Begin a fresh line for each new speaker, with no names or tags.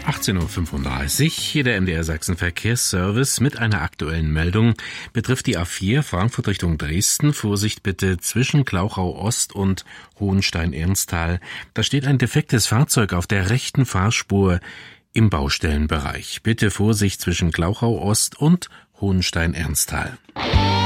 18:35 Uhr, hier der MDR Sachsen Verkehrsservice mit einer aktuellen Meldung. Betrifft die A4 Frankfurt Richtung Dresden. Vorsicht bitte zwischen Glauchau Ost und Hohenstein-Ernsthal. Da steht ein defektes Fahrzeug auf der rechten Fahrspur im Baustellenbereich. Bitte Vorsicht zwischen Glauchau Ost und Hohenstein-Ernsthal.